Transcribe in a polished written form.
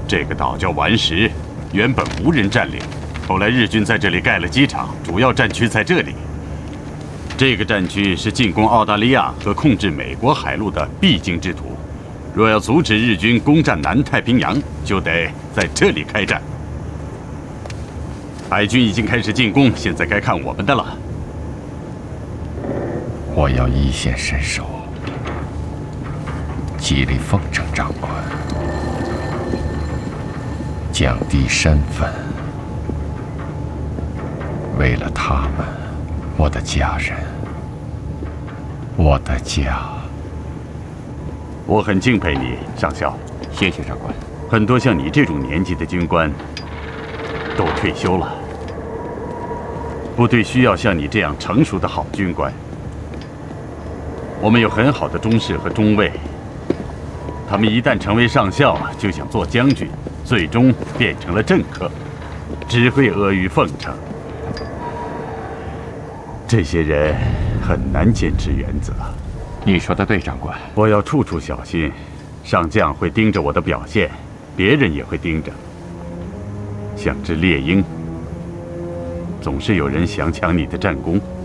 这个岛叫顽石，原本无人占领，后来日军在这里盖了机场，主要战区在这里。这个战区是进攻澳大利亚和控制美国海路的必经之途。若要阻止日军攻占南太平洋，就得在这里开战。海军已经开始进攻，现在该看我们的了。 我要一线伸手，激励奉承长官，降低身份。为了他们，我的家人，我的家。 我很敬佩你，上校。 谢谢长官。 很多像你这种年纪的军官都退休了，部队需要像你这样成熟的好军官。我们有很好的中士和中尉，他们一旦成为上校，就想做将军，最终变成了政客，只会阿谀奉承。这些人很难坚持原则。 你说的对，长官。 我要处处小心，上将会盯着我的表现，别人也会盯着。像只猎鹰，总是有人想抢你的战功。